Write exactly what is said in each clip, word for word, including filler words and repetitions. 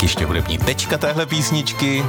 tak ještě hudební tečka téhle písničky.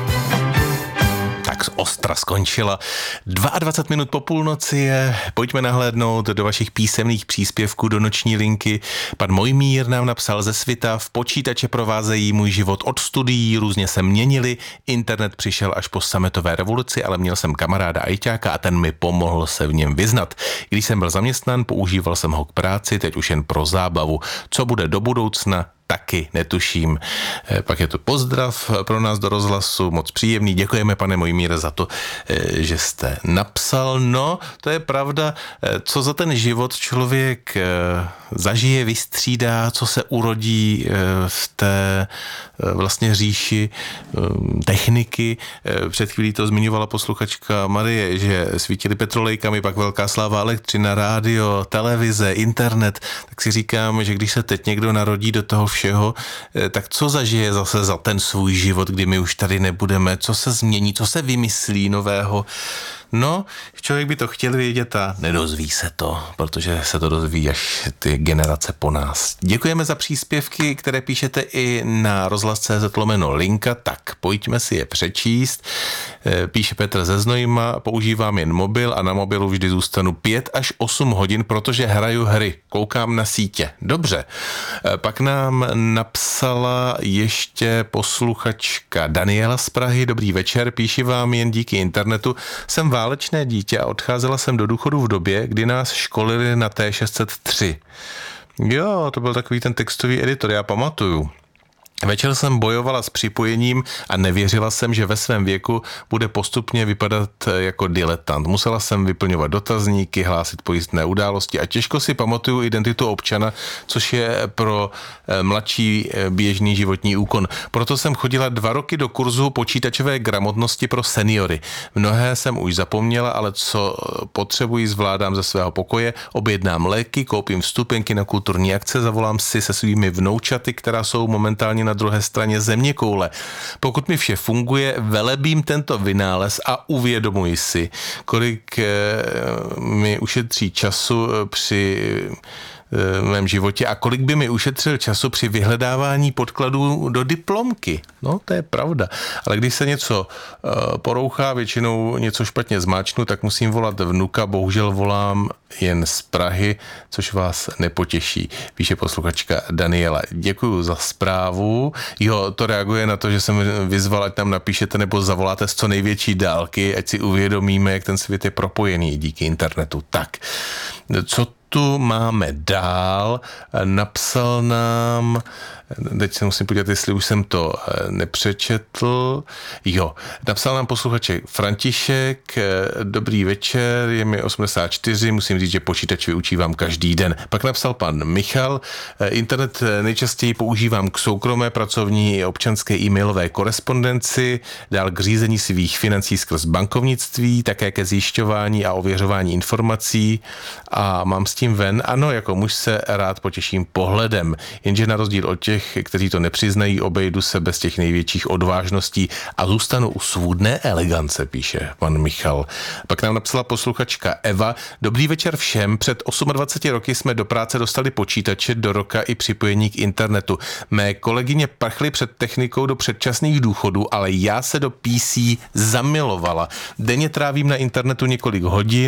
Tak ostra skončila. dvacet dva minut po půlnoci je. Pojďme nahlédnout do vašich písemných příspěvků do noční linky. Pan Mojmír nám napsal ze svita: v počítače provázejí můj život od studií, různě se měnili, internet přišel až po sametové revoluci, ale měl jsem kamaráda ajťáka a ten mi pomohl se v něm vyznat. Když jsem byl zaměstnán, používal jsem ho k práci, teď už jen pro zábavu. Co bude do budoucna, taky netuším. Pak je to pozdrav pro nás do rozhlasu, moc příjemný. Děkujeme, pane Mojmíre, za to, že jste napsal. No, to je pravda, co za ten život člověk zažije, vystřídá, co se urodí v té vlastně říši techniky. Před chvílí to zmiňovala posluchačka Marie, že svítili petrolejkami, pak velká sláva elektřina, rádio, televize, internet. Tak si říkám, že když se teď někdo narodí do toho všeho, tak co zažije zase za ten svůj život, kdy my už tady nebudeme, co se změní, co se vymyslí nového. No, člověk by to chtěl vědět a nedozví se to, protože se to dozví až ty generace po nás. Děkujeme za příspěvky, které píšete i na rozhlas tečka cé zet lomeno linka, tak pojďme si je přečíst. Píše Petr ze Znojma: používám jen mobil a na mobilu vždy zůstanu pět až osm hodin, protože hraju hry, koukám na sítě. Dobře. Pak nám napsala ještě posluchačka Daniela z Prahy: dobrý večer, píši vám jen díky internetu. Jsem válečné dítě a odcházela jsem do důchodu v době, kdy nás školili na T šest set tři. Jo, to byl takový ten textový editor, já pamatuju. Večer jsem bojovala s připojením a nevěřila jsem, že ve svém věku bude postupně vypadat jako diletant. Musela jsem vyplňovat dotazníky, hlásit pojistné události a těžko si pamatuju identitu občana, což je pro mladší běžný životní úkon. Proto jsem chodila dva roky do kurzu počítačové gramotnosti pro seniory. Mnohé jsem už zapomněla, ale co potřebuji, zvládám ze svého pokoje, objednám léky, koupím vstupenky na kulturní akce, zavolám si se svými vnoučaty, která jsou momentálně na druhé straně zeměkoule. Pokud mi vše funguje, velebím tento vynález a uvědomuji si, kolik mi ušetří času při v mém životě a kolik by mi ušetřil času při vyhledávání podkladů do diplomky. No, to je pravda. Ale když se něco uh, porouchá, většinou něco špatně zmáčknu, tak musím volat vnuka. Bohužel volám jen z Prahy, což vás nepotěší, píše posluchačka Daniela. Děkuju za zprávu. Jo, to reaguje na to, že jsem vyzval, ať tam napíšete nebo zavoláte z co největší dálky, ať si uvědomíme, jak ten svět je propojený díky internetu. Tak, co tu máme dál? Napsal nám, teď se musím podívat, jestli už jsem to nepřečetl. Jo, napsal nám posluchaček František: dobrý večer, je mi osmdesát čtyři, musím říct, že počítač využívám každý den. Pak napsal pan Michal: internet nejčastěji používám k soukromé, pracovní i občanské e-mailové korespondenci, dál k řízení svých financí skrz bankovnictví, také ke zjišťování a ověřování informací a mám s tím ven. Ano, jako muž se rád potěším pohledem, jenže na rozdíl od těch, kteří to nepřiznají, obejdu se bez těch největších odvážností a zůstanu u svůdné elegance, píše pan Michal. Pak nám napsala posluchačka Eva: dobrý večer všem, před dvaceti osmi roky jsme do práce dostali počítače, do roka i připojení k internetu. Mé kolegyně prchly před technikou do předčasných důchodů, ale já se do P C zamilovala. Denně trávím na internetu několik hodin,